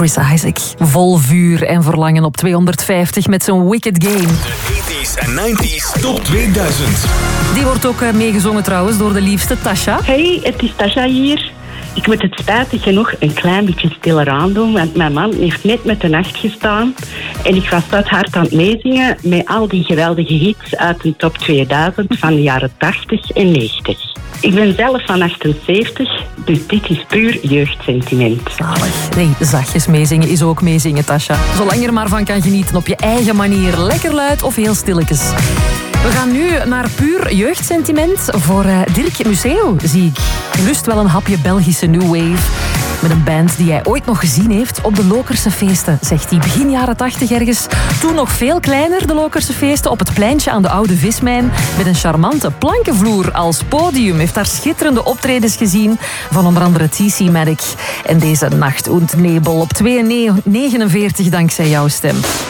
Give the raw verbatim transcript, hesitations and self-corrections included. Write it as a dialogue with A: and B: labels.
A: Chris Isaak. Vol vuur en verlangen op tweehonderdvijftig met zijn Wicked Game.
B: De tachtiger en negentiger Top tweeduizend.
A: Die wordt ook meegezongen trouwens door de liefste Tasha.
C: Hey, het is Tasha hier. Ik moet het spijtig genoeg een klein beetje stiller aandoen, want mijn man heeft net met de nacht gestaan. En ik was dat hard aan het meezingen met al die geweldige hits uit de top tweeduizend van de jaren tachtig en negentig. Ik ben zelf van achtenzeventig, dus dit is puur jeugdsentiment.
A: Zalig. Nee, zachtjes meezingen is ook meezingen, Tasha. Zolang je er maar van kan genieten op je eigen manier. Lekker luid of heel stilletjes. We gaan nu naar puur jeugdsentiment voor uh, Dirk Museo, zie ik. Lust wel een hapje Belgische New Wave. Met een band die hij ooit nog gezien heeft op de Lokerse feesten, zegt hij. Begin jaren tachtig ergens. Toen nog veel kleiner, de Lokerse feesten, op het pleintje aan de Oude Vismijn. Met een charmante plankenvloer als podium. Heeft daar schitterende optredens gezien van onder andere T C Matic. En deze Nacht und Nebel op twee negenenveertig dankzij jouw stem.